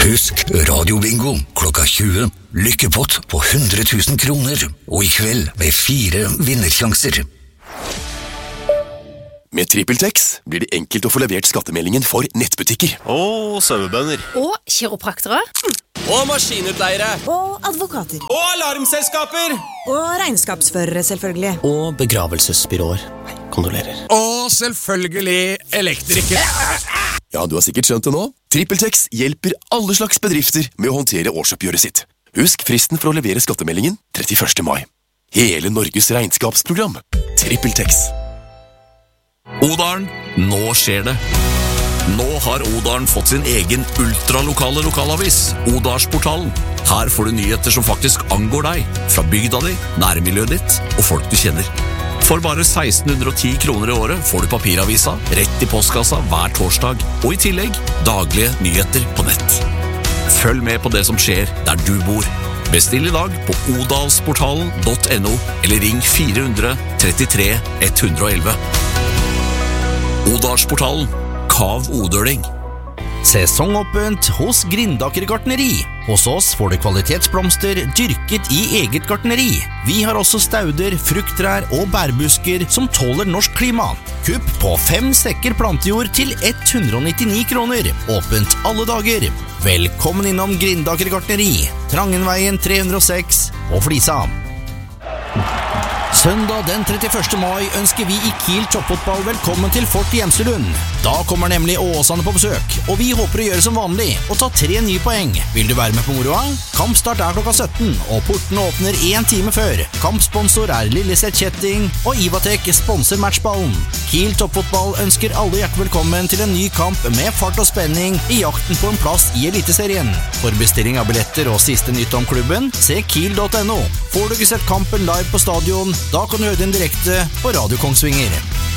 Husk radiobingo klokka 20. Lykkepott på 100 000 kroner. Og i kveld med 4 vinnersjanser. Med TrippelTex blir det enkelt å få levert skattemeldingen for nettbutikker. Og sauebønder. Og kiropraktere. Og maskinutleiere. Og advokater. Og alarmselskaper. Og regnskapsførere, selvfølgelig. Og begravelsesbyråer. Kondolerer. Og selvfølgelig elektrikere. Ja, du har sikkert skjønt det nå. TrippelTex hjelper alle slags bedrifter med å håndtere årsoppgjøret sitt. Husk fristen for å levere skattemeldingen 31. mai. Hele Norges regnskapsprogram. TrippelTex. Odalen, nå skjer det. Nå har Odalen fått sin egen ultralokale lokalavis, Odalsportalen. Her får du nyheter som faktisk angår deg, fra bygda di, nærmiljøet ditt og folk du kjenner. For bare 1610 kroner i året får du papiravisa rett i postkassa hver torsdag, og i tillegg daglige nyheter på nett. Følg med på det som skjer der du bor. Bestill i dag på odalsportalen.no eller ring 400 33 111. Odalsportalen, Kav Odøling. Sesongåpent hos Grindaker gartneri. Hos oss får du kvalitetsblomster dyrket i eget gartneri. Vi har også stauder, frukttrær og bærbusker som tåler norsk klima. Kupp på 5 sekker plantejord til 199 kroner. Åpent alle dager. Velkommen innom Grindaker gartneri. Trangenveien 306 og Flisa. Søndag den 31. mai ønsker vi i Kiel toppfotball velkommen til Fort Gjemselund. Da kommer nemlig Åsane på besøk, og vi håper å gjøre som vanlig og ta 3 nye poeng. Vil du være med på moroa? Kampstart klokka 17, og portene åpner 1 time før. Kampsponsor Lilleset Kjetting, og Ivatek sponser matchballen. Kiel toppfotball ønsker alle hjertelig velkommen til en ny kamp med fart og spenning i jakten på en plass i Eliteserien. For bestilling av billetter og siste nytt om klubben, se kiel.no. Får du ikke sett kampen live på stadion, da kan du høre den direkte på Radio Kongsvinger.